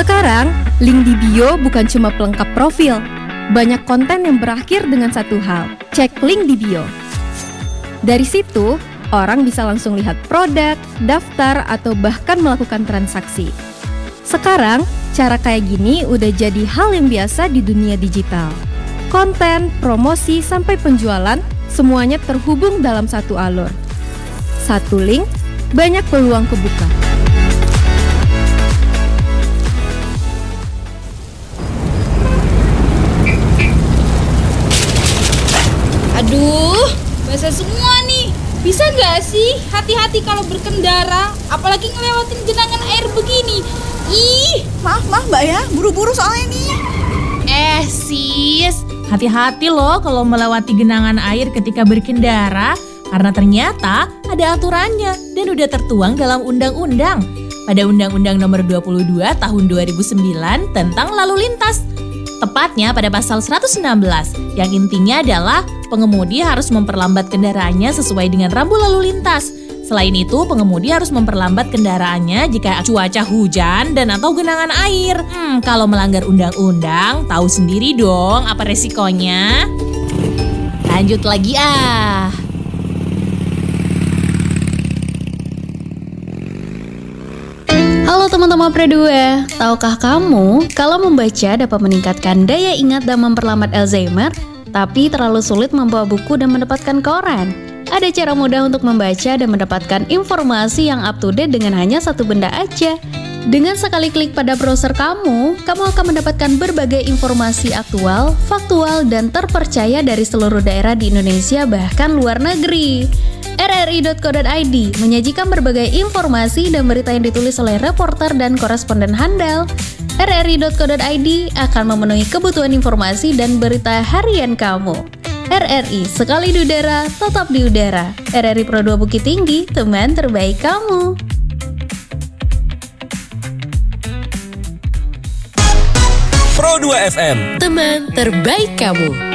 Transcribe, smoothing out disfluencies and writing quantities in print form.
Sekarang, link di bio bukan cuma pelengkap profil. Banyak konten yang berakhir dengan satu hal, cek link di bio. Dari situ, orang bisa langsung lihat produk, daftar, atau bahkan melakukan transaksi. Sekarang, cara kayak gini udah jadi hal yang biasa di dunia digital. Konten, promosi, sampai penjualan, semuanya terhubung dalam satu alur. Satu link, banyak peluang kebuka. Aduh, basah semua nih. Bisa gak sih hati-hati kalau berkendara, apalagi ngelewatin genangan air begini? Ih, Maaf Mbak ya, buru-buru soalnya nih. Sis, hati-hati loh kalau melewati genangan air ketika berkendara, karena ternyata ada aturannya dan udah tertuang dalam undang-undang. Pada Undang-Undang Nomor 22 Tahun 2009 tentang lalu lintas. Tepatnya pada pasal 116, yang intinya adalah pengemudi harus memperlambat kendaraannya sesuai dengan rambu lalu lintas. Selain itu, pengemudi harus memperlambat kendaraannya jika cuaca hujan dan atau genangan air. Kalau melanggar undang-undang, tahu sendiri dong apa resikonya. Lanjut lagi Halo teman-teman Pre2, tahukah kamu kalau membaca dapat meningkatkan daya ingat dan memperlambat Alzheimer, tapi terlalu sulit membawa buku dan mendapatkan koran? Ada cara mudah untuk membaca dan mendapatkan informasi yang up to date dengan hanya satu benda aja. Dengan sekali klik pada browser kamu akan mendapatkan berbagai informasi aktual, faktual, dan terpercaya dari seluruh daerah di Indonesia bahkan luar negeri. rri.co.id menyajikan berbagai informasi dan berita yang ditulis oleh reporter dan koresponden handal. rri.co.id akan memenuhi kebutuhan informasi dan berita harian kamu. RRI, sekali di udara, tetap di udara. RRI Pro 2 Bukit Tinggi, teman terbaik kamu. Pro 2 FM, Teman terbaik kamu.